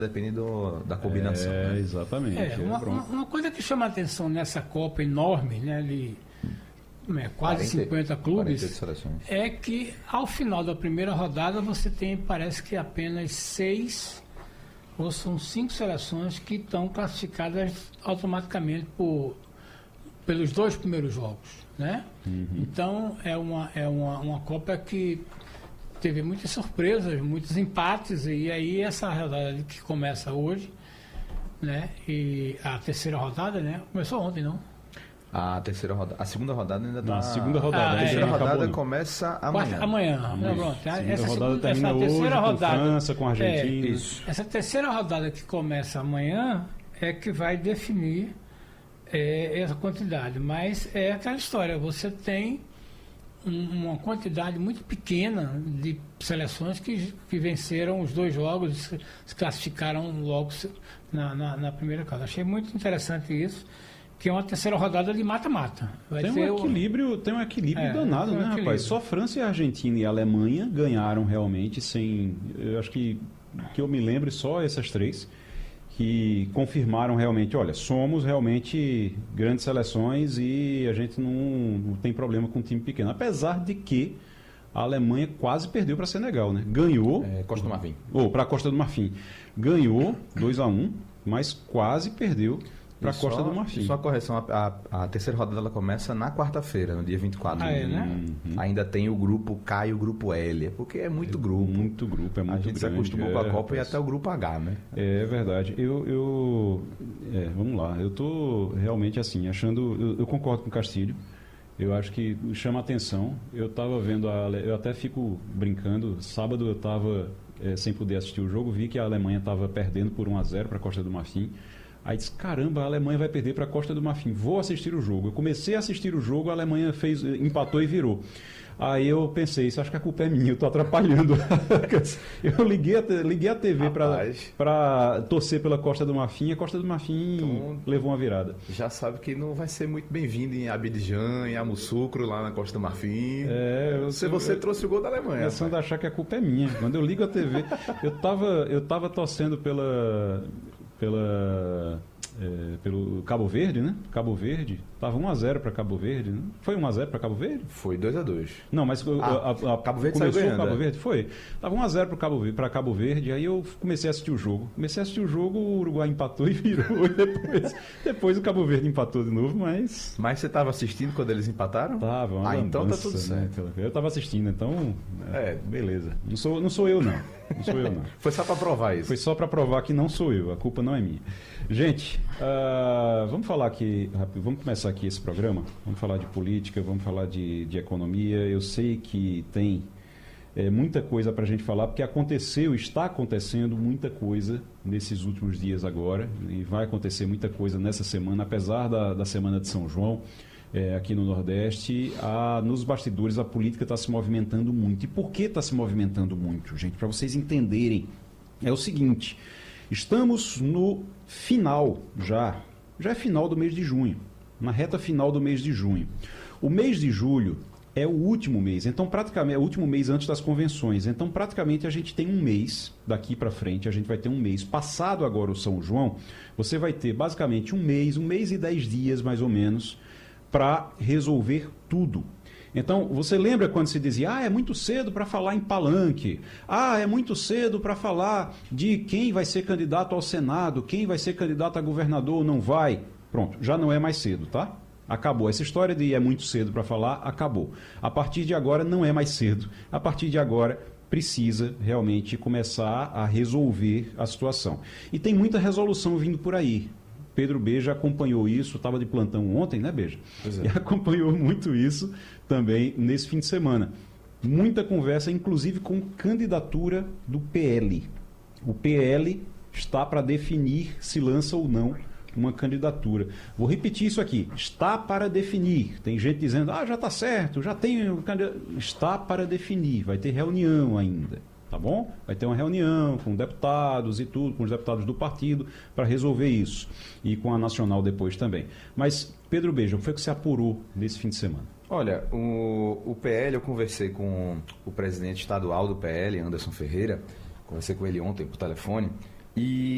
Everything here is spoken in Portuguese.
depende da combinação. Né? Exatamente. Uma coisa que chama a atenção nessa Copa enorme, né, de quase 50 clubes, é que ao final da primeira rodada você tem, parece que apenas 6 ou são 5 seleções que estão classificadas automaticamente pelos 2 primeiros jogos, né? Então é uma Copa que teve muitas surpresas, muitos empates, e aí essa rodada que começa hoje, né? E a terceira rodada, né? Começou ontem, não? A segunda rodada ainda está... A segunda rodada. A terceira rodada começa amanhã. Amanhã. Não, pronto. Essa terceira rodada com França, com Argentina. Isso. Essa terceira rodada que começa amanhã é que vai definir essa quantidade. Mas é aquela história, você tem uma quantidade muito pequena de seleções que venceram os 2 jogos, se classificaram logo na primeira casa. Achei muito interessante isso, que é uma terceira rodada de mata-mata. Tem um equilíbrio danado, né, rapaz? Só França e Argentina e Alemanha ganharam realmente sem... Eu acho que eu me lembro só essas 3 que confirmaram realmente, olha, somos realmente grandes seleções e a gente não tem problema com um time pequeno. Apesar de que a Alemanha quase perdeu para Senegal, né? Ganhou... Costa do Marfim. Para a Costa do Marfim. Ganhou 2-1, mas quase perdeu para a Costa do Marfim. Só a correção, a terceira rodada ela começa na quarta-feira, no dia 24. Né? Ainda tem o grupo K e o grupo L, porque é muito grupo. Muito grupo, é muito grande. A gente se acostumou com a Copa e até o grupo H, né? É verdade. Vamos lá, eu estou realmente assim, achando... Eu concordo com o Castilho. Eu acho que chama a atenção. Eu estava vendo, eu até fico brincando, sábado eu estava sem poder assistir o jogo, vi que a Alemanha estava perdendo por 1-0 para a Costa do Marfim. Aí disse, caramba, a Alemanha vai perder para a Costa do Marfim, vou assistir o jogo. Eu comecei a assistir o jogo, a Alemanha empatou e virou. Aí eu pensei, isso acho que a culpa é minha, eu estou atrapalhando. Eu liguei a TV para torcer pela Costa do Marfim, e a Costa do Marfim levou uma virada. Já sabe que não vai ser muito bem-vindo em Abidjan, em Yamoussoukro, lá na Costa do Marfim. Você trouxe o gol da Alemanha. Começando a achar que a culpa é minha. Quando eu ligo a TV, eu tava torcendo pelo Cabo Verde, né? Cabo Verde. Tava 1-0 para Cabo Verde, né? Foi 1-0 para Cabo Verde? Foi 2-2. Não, mas Cabo Verde começou saiu ganhando, Cabo Verde? Foi. Tava 1-0 para Cabo Verde, aí eu comecei a assistir o jogo. O Uruguai empatou e virou. E depois o Cabo Verde empatou de novo, mas... Mas você estava assistindo quando eles empataram? Tava. Então tá tudo certo. Né? Eu estava assistindo, então... beleza. Não sou eu, não. Não sou eu, não. Foi só para provar isso. Foi só para provar que não sou eu, a culpa não é minha. Gente, vamos falar aqui, vamos começar aqui esse programa, vamos falar de política, vamos falar de economia. Eu sei que tem muita coisa para a gente falar, porque está acontecendo muita coisa nesses últimos dias agora, e vai acontecer muita coisa nessa semana, apesar da Semana de São João. Aqui no Nordeste, nos bastidores a política está se movimentando muito. E por que está se movimentando muito, gente? Para vocês entenderem, é o seguinte, estamos no final já é final do mês de junho, na reta final do mês de junho. O mês de julho é o último mês, então praticamente é o último mês antes das convenções, então praticamente a gente tem um mês, daqui para frente a gente vai ter um mês. Passado agora o São João, você vai ter basicamente um mês e 10 dias mais ou menos, para resolver tudo. Então, você lembra quando se dizia, é muito cedo para falar em palanque, é muito cedo para falar de quem vai ser candidato ao Senado, quem vai ser candidato a governador ou não vai? Pronto, já não é mais cedo, tá? Acabou. Essa história de é muito cedo para falar, acabou. A partir de agora não é mais cedo. A partir de agora precisa realmente começar a resolver a situação. E tem muita resolução vindo por aí. Pedro Beja acompanhou isso, estava de plantão ontem, né, Beja? E acompanhou muito isso também nesse fim de semana. Muita conversa, inclusive com candidatura do PL. O PL está para definir se lança ou não uma candidatura. Vou repetir isso aqui, está para definir. Tem gente dizendo, já está certo, já tem um candidato. Está para definir, vai ter reunião ainda. Tá bom? Vai ter uma reunião com deputados e tudo, com os deputados do partido, para resolver isso. E com a Nacional depois também. Mas, Pedro Beja, o que foi que você apurou nesse fim de semana? Olha, o PL, eu conversei com o presidente estadual do PL, Anderson Ferreira, conversei com ele ontem por telefone, e